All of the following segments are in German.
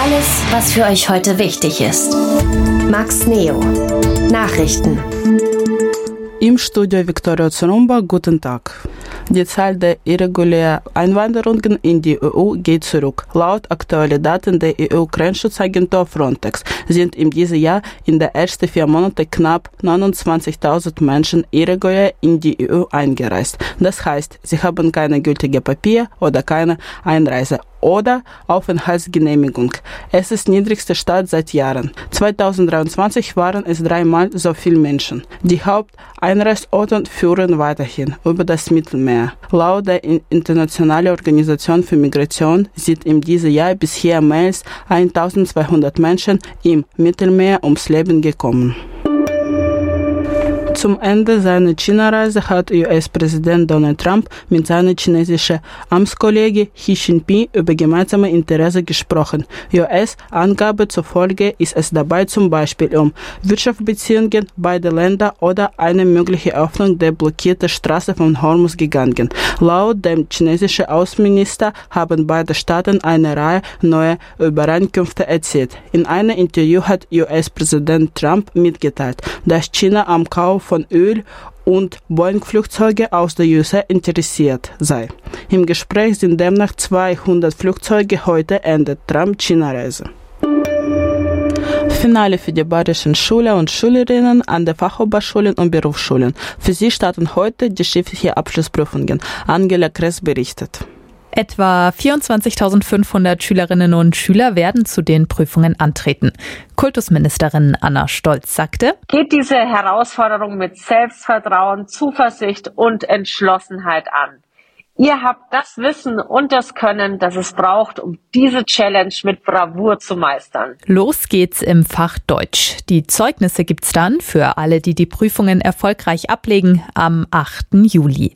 Alles, was für euch heute wichtig ist. Max Neo. Nachrichten. Im Studio Viktoria Zurumba, guten Tag. Die Zahl der irregulären Einwanderungen in die EU geht zurück. Laut aktuellen Daten der EU-Grenzschutzagentur Frontex sind in diesem Jahr in den ersten 4 Monaten knapp 29.000 Menschen irregulär in die EU eingereist. Das heißt, sie haben keine gültige Papiere oder keine Einreise oder Aufenthaltsgenehmigung. Es ist niedrigste Stand seit Jahren. 2023 waren es 3-mal so viele Menschen. Die Haupteinreisorte führen weiterhin über das Mittelmeer. Laut der Internationalen Organisation für Migration sind in diesem Jahr bisher mehr als 1200 Menschen im Mittelmeer ums Leben gekommen. Zum Ende seiner China-Reise hat US-Präsident Donald Trump mit seinem chinesischen Amtskollege Xi Jinping über gemeinsame Interessen gesprochen. US-Angabe zufolge ist es dabei zum Beispiel um Wirtschaftsbeziehungen beider Länder oder eine mögliche Öffnung der blockierten Straße von Hormuz gegangen. Laut dem chinesischen Außenminister haben beide Staaten eine Reihe neuer Übereinkünfte erzielt. In einem Interview hat US-Präsident Trump mitgeteilt, dass China am Kauf von Öl und Boeing-Flugzeuge aus der USA interessiert sei. Im Gespräch sind demnach 200 Flugzeuge. Heute endet Trump-China-Reise. Finale für die bayerischen Schüler und Schülerinnen an den Fachhochschulen und Berufsschulen. Für sie starten heute die schriftlichen Abschlussprüfungen. Angela Kress berichtet. Etwa 24.500 Schülerinnen und Schüler werden zu den Prüfungen antreten. Kultusministerin Anna Stolz sagte: Geht diese Herausforderung mit Selbstvertrauen, Zuversicht und Entschlossenheit an. Ihr habt das Wissen und das Können, das es braucht, um diese Challenge mit Bravour zu meistern. Los geht's im Fach Deutsch. Die Zeugnisse gibt's dann für alle, die die Prüfungen erfolgreich ablegen, am 8. Juli.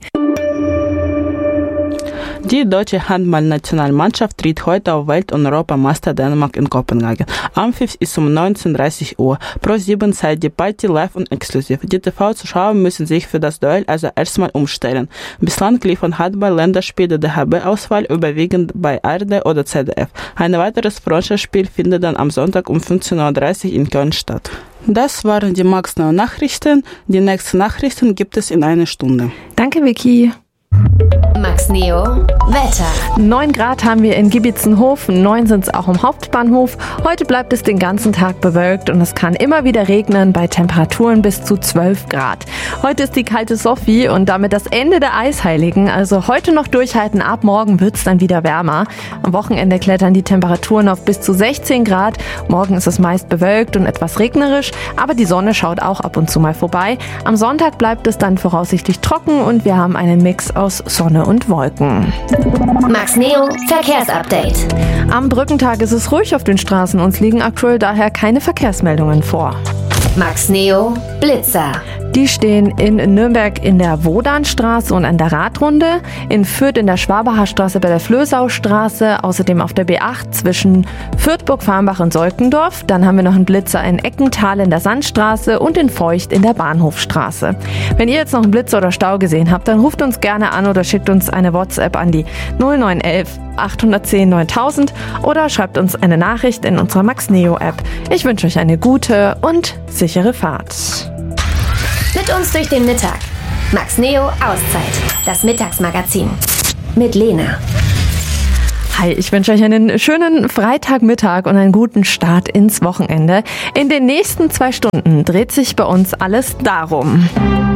Die deutsche Handball-Nationalmannschaft tritt heute auf Welt- und Europameister Dänemark in Kopenhagen. Anpfiff ist um 19:30 Uhr. Pro7 zeigt die Party live und exklusiv. Die TV-Zuschauer müssen sich für das Duell also erstmal umstellen. Bislang liefern Handball-Länderspiele der DHB-Auswahl überwiegend bei ARD oder ZDF. Ein weiteres Freundschaftsspiel findet dann am Sonntag um 15:30 Uhr in Köln statt. Das waren die Max Neo Nachrichten. Die nächsten Nachrichten gibt es in einer Stunde. Danke, Vicky. Max Neo Wetter. 9 Grad haben wir in Gibitzenhofen, 9 sind es auch im Hauptbahnhof. Heute bleibt es den ganzen Tag bewölkt und es kann immer wieder regnen bei Temperaturen bis zu 12 Grad. Heute ist die kalte Sophie und damit das Ende der Eisheiligen. Also heute noch durchhalten, ab morgen wird es dann wieder wärmer. Am Wochenende klettern die Temperaturen auf bis zu 16 Grad. Morgen ist es meist bewölkt und etwas regnerisch, aber die Sonne schaut auch ab und zu mal vorbei. Am Sonntag bleibt es dann voraussichtlich trocken und wir haben einen Mix aus Sonne und Wolken. Max Neo Verkehrsupdate. Am Brückentag ist es ruhig auf den Straßen, uns liegen aktuell daher keine Verkehrsmeldungen vor. Max Neo Blitzer. Die stehen in Nürnberg in der Wodanstraße und an der Radrunde, in Fürth in der Schwabacher Straße bei der Flößaustraße, außerdem auf der B8 zwischen Fürth-Burg-Farmbach und Solkendorf. Dann haben wir noch einen Blitzer in Eckenthal in der Sandstraße und in Feucht in der Bahnhofstraße. Wenn ihr jetzt noch einen Blitzer oder Stau gesehen habt, dann ruft uns gerne an oder schickt uns eine WhatsApp an die 0911 810 9000 oder schreibt uns eine Nachricht in unserer Max Neo App. Ich wünsche euch eine gute und sichere Fahrt. Mit uns durch den Mittag. Max Neo Auszeit. Das Mittagsmagazin. Mit Lena. Hi, ich wünsche euch einen schönen Freitagmittag und einen guten Start ins Wochenende. In den nächsten 2 Stunden dreht sich bei uns alles darum.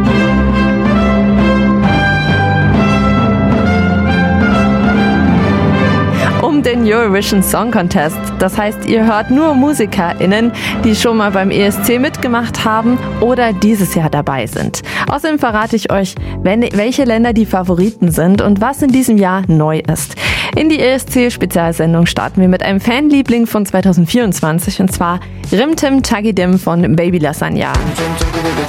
Um den Eurovision Song Contest. Das heißt, ihr hört nur MusikerInnen, die schon mal beim ESC mitgemacht haben oder dieses Jahr dabei sind. Außerdem verrate ich euch, welche Länder die Favoriten sind und was in diesem Jahr neu ist. In die ESC-Spezialsendung starten wir mit einem Fanliebling von 2024 und zwar Rim Tim Tagidim von Baby Lasagna.